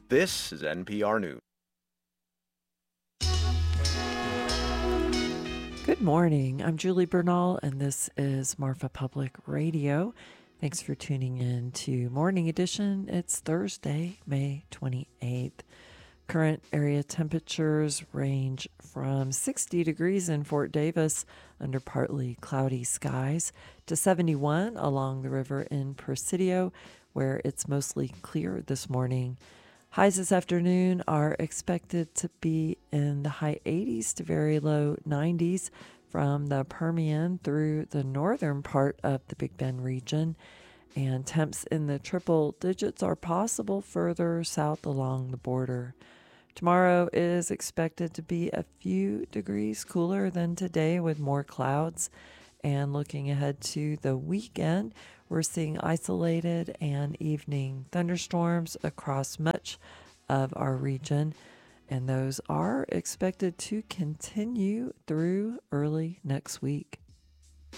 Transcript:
This is NPR News. Good morning. I'm Julie Bernal, and this is Marfa Public Radio. Thanks for tuning in to Morning Edition. It's Thursday, May 28th. Current area temperatures range from 60 degrees in Fort Davis under partly cloudy skies to 71 along the river in Presidio, where it's mostly clear this morning. Highs this afternoon are expected to be in the high 80s to very low 90s from the Permian through the northern part of the Big Bend region, and temps in the triple digits are possible further south along the border. Tomorrow is expected to be a few degrees cooler than today with more clouds. And looking ahead to the weekend, we're seeing isolated and evening thunderstorms across much of our region, and those are expected to continue through early next week.